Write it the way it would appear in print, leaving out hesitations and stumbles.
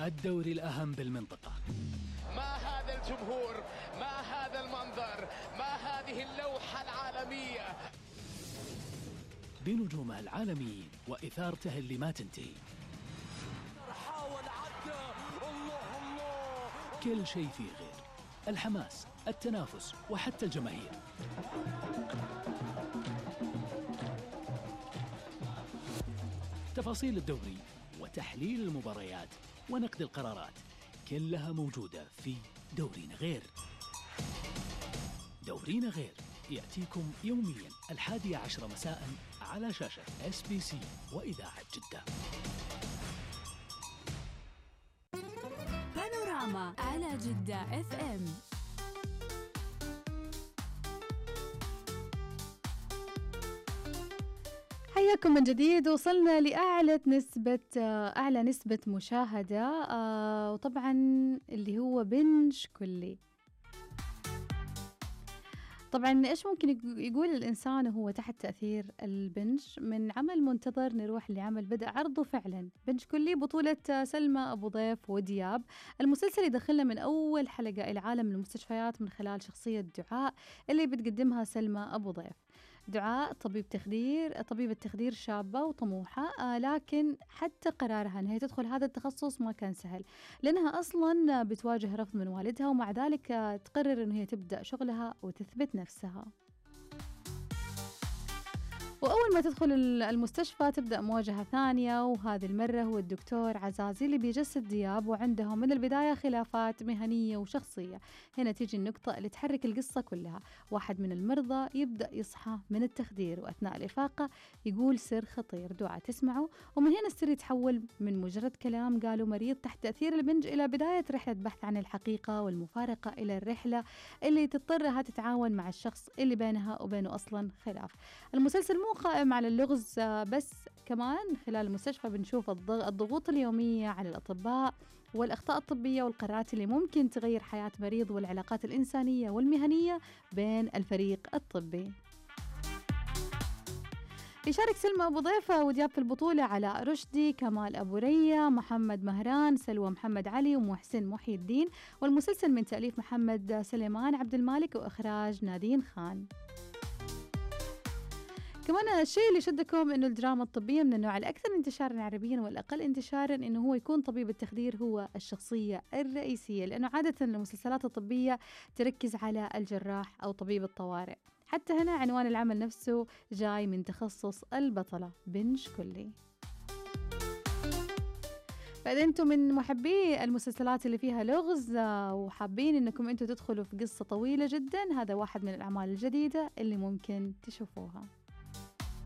الدوري الأهم بالمنطقة. ما هذا الجمهور، ما هذا المنظر، ما هذه اللوحة العالمية بنجومها العالميين وإثارته اللي ما تنتهي. حاول عدى، الله كل شيء فيه غير الحماس، التنافس وحتى الجماهير. تفاصيل الدوري وتحليل المباريات ونقد القرارات كلها موجودة في دورينا غير. دورينا غير يأتيكم يوميا 11 مساء على شاشة SBC وإذاعة جدة. بانوراما على جدة FM. حياكم من جديد. وصلنا لأعلى نسبة مشاهدة وطبعا اللي هو بنج كلي. طبعا إيش ممكن يقول الإنسان وهو تحت تأثير البنج؟ من عمل منتظر نروح لعمل بدأ عرضه فعلا، بنج كلي بطولة سلمى أبو ضيف ودياب. المسلسل يدخلنا من أول حلقة إلى عالم المستشفيات من خلال شخصية دعاء اللي بتقدمها سلمى أبو ضيف. دعاء طبيبة تخدير شابة وطموحة، لكن حتى قرارها أنها تدخل هذا التخصص ما كان سهل، لأنها أصلا بتواجه رفض من والدها، ومع ذلك تقرر أنها تبدأ شغلها وتثبت نفسها. وأول ما تدخل المستشفى تبدأ مواجهة ثانية، وهذه المرة هو الدكتور عزازي اللي بيجسد دياب، وعندهم من البداية خلافات مهنية وشخصية. هنا تيجي النقطة اللي تحرك القصة كلها. واحد من المرضى يبدأ يصحى من التخدير، وأثناء الإفاقة يقول سر خطير، دعاء تسمعه، ومن هنا السر يتحول من مجرد كلام قاله مريض تحت تأثير البنج إلى بداية رحلة بحث عن الحقيقة، والمفارقة إلى الرحلة اللي تضطرها تتعاون مع الشخص اللي بينها وبينه أصلا خلاف. المسلسل مو قائم على اللغز بس، كمان خلال المستشفى بنشوف الضغوط اليومية على الأطباء والأخطاء الطبية والقرارات اللي ممكن تغير حياة مريض، والعلاقات الإنسانية والمهنية بين الفريق الطبي. يشارك سلمى أبو ضيف ودياب في البطولة علاء رشدي، كمال أبو ريا، محمد مهران، سلوى محمد علي، ومحسن محي الدين. والمسلسل من تأليف محمد سليمان عبد المالك وإخراج نادين خان. كمان الشيء اللي يشدكم إنه الدراما الطبية من النوع الأكثر انتشارا عربيا والأقل انتشارا إنه هو يكون طبيب التخدير هو الشخصية الرئيسية، لأنه عادة المسلسلات الطبية تركز على الجراح أو طبيب الطوارئ. حتى هنا عنوان العمل نفسه جاي من تخصص البطلة بنج كلي. فإذا أنتم من محبي المسلسلات اللي فيها لغز وحابين إنكم أنتم تدخلوا في قصة طويلة جدا، هذا واحد من الأعمال الجديدة اللي ممكن تشوفوها.